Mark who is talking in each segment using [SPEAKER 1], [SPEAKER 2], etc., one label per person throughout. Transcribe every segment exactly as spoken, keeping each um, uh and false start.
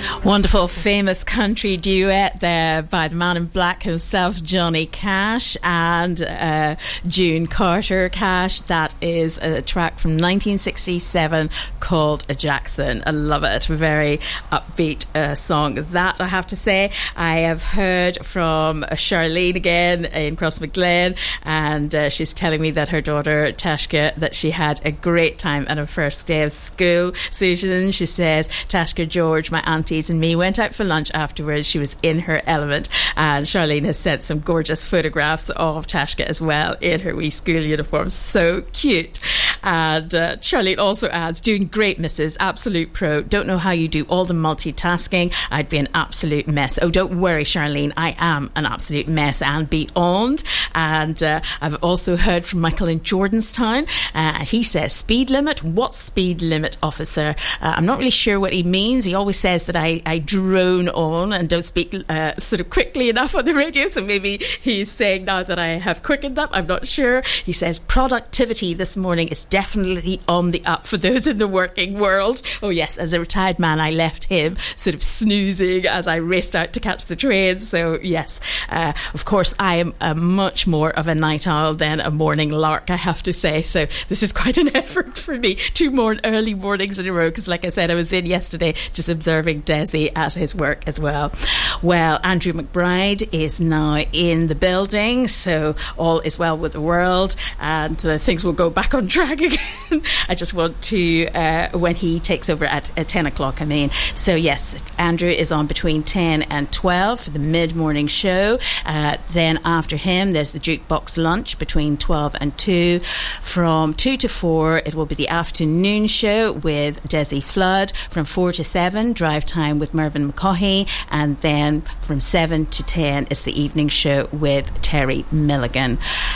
[SPEAKER 1] Wonderful, famous country duet there by the man in black himself, Johnny Cash, and uh, June Carter Cash. That is a track from nineteen sixty-seven called Jackson. I love it. Very upbeat uh, song. That, I have to say. I have heard from Charlene again in Crossmaglen, and uh, she's telling me that her daughter Tashka, that she had a great time at her first day of school. Susan, she says, Tashka, George, my aunties and me went out for lunch afterwards. She was in her element, and Charlene has sent some gorgeous photographs of Tashka as well in her wee school uniform. So cute. And uh, Charlene also adds, doing great, Missus Absolute Pro. Don't know how you do all the multitasking. I'd be an absolute mess. Oh, don't worry, Charlene, I am an absolute mess and beyond. And uh, I've also heard from Michael in Jordanstown. Uh, he says, speed limit? What speed limit, officer? Uh, I'm not really sure what he means. He always says that I, I drone on and don't speak uh, sort of quickly enough on the radio, so maybe he's saying now that I have quickened up. I'm not sure. He says productivity this morning is definitely on the up for those in the working world. Oh yes, as a retired man, I left him sort of snoozing as I raced out to catch the train. So yes, uh, of course I am a much more of a night owl than a morning lark, I have to say. So this is quite an effort for me. Two more early mornings in a row, because like I said, I was in yesterday just observing Desi at his work as well. Well, Andrew McBride is now in the building, so all is well with the world, and uh, things will go back on track again. I just want to, uh, when he takes over at, at ten o'clock, I mean. So yes, Andrew is on between ten and twelve for the mid-morning show. Uh, then after him, there's the Jukebox Lunch between twelve and two. From two to four, it will be the afternoon show with Desi Flood. From four to seven, Drive Time with Mervyn McCaughey. And then from seven to ten is the evening show with Terry Milligan.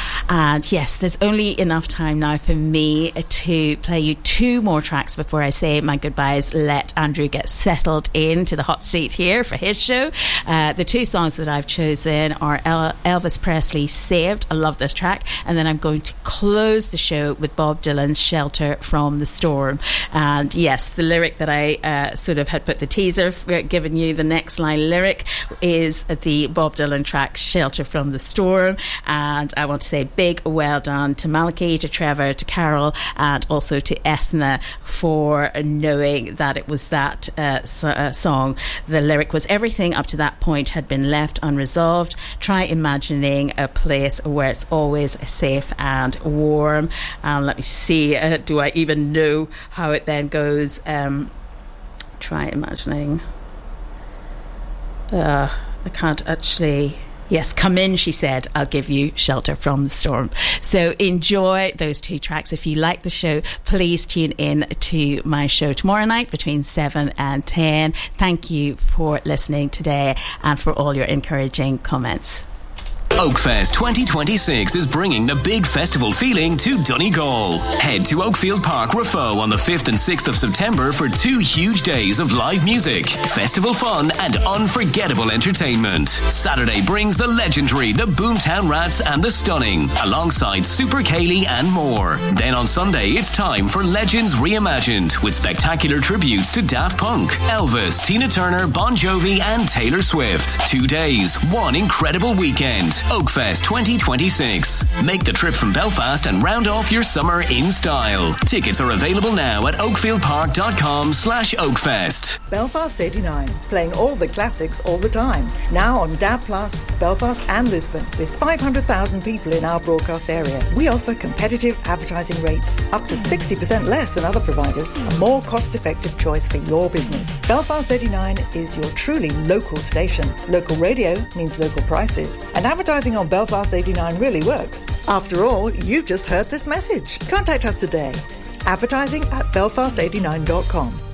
[SPEAKER 1] And yes, there's only enough time now for me to play you two more tracks before I say my goodbyes. Let Andrew get settled into the hot seat here for his show. Uh, the two songs that I've chosen are El- Elvis Presley, Saved. I love this track. And then I'm going to close the show with Bob Dylan's Shelter from the Storm. And yes, the lyric that I uh, sort of had put the teaser, uh, given you the next line lyric, is the Bob Dylan track Shelter from the Storm. And I want to say big well done to Malachi, to Trevor, to Carol, and also to Ethna for knowing that it was that uh, so, uh, song. The lyric was, everything up to that point had been left unresolved. Try imagining a place where it's always safe and warm. And let me see, uh, do I even know how it then goes? Um, try imagining. Uh, I can't actually... Yes, come in, she said, I'll give you shelter from the storm. So enjoy those two tracks. If you like the show, please tune in to my show tomorrow night between seven and ten. Thank you for listening today and for all your encouraging comments.
[SPEAKER 2] Oakfest twenty twenty-six is bringing the big festival feeling to Donegal. Head to Oakfield Park, Raphoe on the fifth and sixth of September for two huge days of live music, festival fun and unforgettable entertainment. Saturday brings the legendary The Boomtown Rats and The Stunning, alongside Super Kaylee and more. Then on Sunday, it's time for Legends Reimagined, with spectacular tributes to Daft Punk, Elvis, Tina Turner, Bon Jovi and Taylor Swift. Two days, one incredible weekend. Oakfest twenty twenty-six. Make the trip from Belfast and round off your summer in style. Tickets are available now at oakfieldpark.com slash Oakfest.
[SPEAKER 3] Belfast eighty-nine, playing all the classics all the time. Now on D A B plus, Belfast and Lisbon, with five hundred thousand people in our broadcast area. We offer competitive advertising rates, up to sixty percent less than other providers, a more cost-effective choice for your business. Belfast eighty-nine is your truly local station. Local radio means local prices, and advertising on Belfast eighty-nine really works. After all, you've just heard this message. Contact us today. Advertising at belfast eighty-nine dot com.